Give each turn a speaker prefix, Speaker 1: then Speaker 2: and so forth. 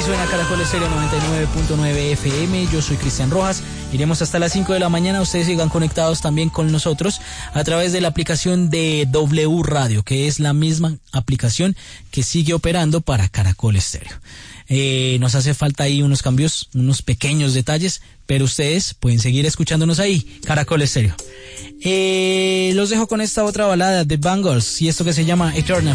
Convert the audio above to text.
Speaker 1: suena Caracol Estéreo 99.9 FM. Yo soy Cristian Rojas. Iremos hasta las 5 de la mañana. Ustedes sigan conectados también con nosotros a través de la aplicación de W Radio, que es la misma aplicación que sigue operando para Caracol Estéreo. Nos hace falta ahí unos cambios, unos pequeños detalles, pero ustedes pueden seguir escuchándonos ahí, Caracol Estéreo. Los dejo con esta otra balada de Bangles y esto que se llama Eternal.